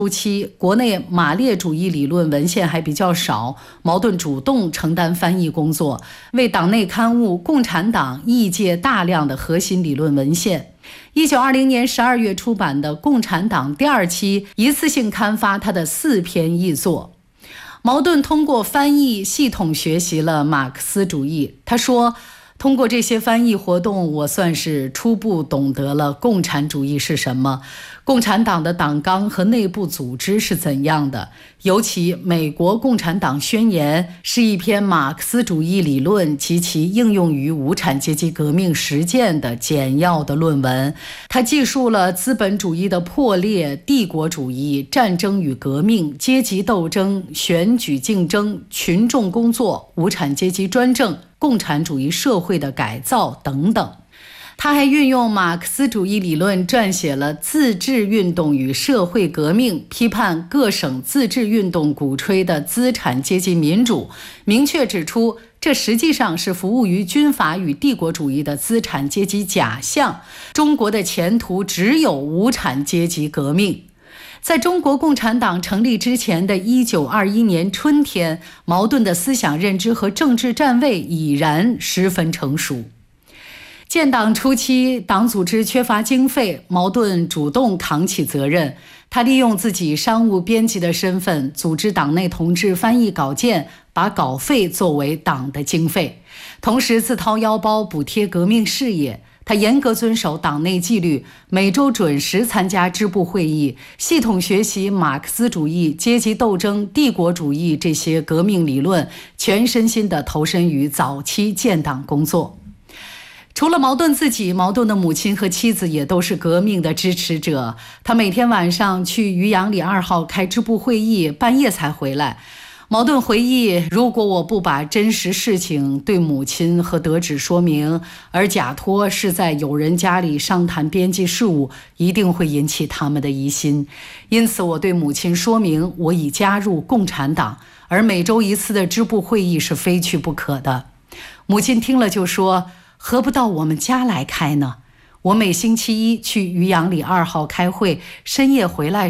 初期，国内马列主义理论文献还比较少，茅盾主动承担翻译工作，为党内刊物《共产党》译介大量的核心理论文献。1920年12月出版的《共产党》第2期一次性刊发他的4篇译作。茅盾通过翻译系统学习了马克思主义。他说，通过这些翻译活动，我算是初步懂得了共产主义是什么，共产党的党纲和内部组织是怎样的。尤其美国共产党宣言是一篇马克思主义理论及其应用于无产阶级革命实践的简要的论文。它记述了资本主义的破裂、帝国主义、战争与革命、阶级斗争、选举竞争、群众工作、无产阶级专政、共产主义社会的改造等等。他还运用马克思主义理论撰写了《自治运动与社会革命》，批判各省自治运动鼓吹的资产阶级民主，明确指出这实际上是服务于军阀与帝国主义的资产阶级假象，中国的前途只有无产阶级革命。在中国共产党成立之前的1921年春天，茅盾的思想认知和政治站位已然十分成熟。建党初期，党组织缺乏经费，茅盾主动扛起责任。他利用自己商务编辑的身份，组织党内同志翻译稿件，把稿费作为党的经费，同时自掏腰包补贴革命事业。他严格遵守党内纪律，每周准时参加支部会议，系统学习马克思主义、阶级斗争、帝国主义这些革命理论，全身心地投身于早期建党工作。除了茅盾自己，茅盾的母亲和妻子也都是革命的支持者。他每天晚上去余杨里2号开支部会议，半夜才回来。茅盾回忆，如果我不把真实事情对母亲和德祉说明，而假托是在友人家里商谈编辑事务，一定会引起他们的疑心。因此我对母亲说明我已加入共产党，而每周1次的支部会议是非去不可的。母亲听了就说，何不到我们家来开呢？我每星期一去余杨里2号开会，深夜回来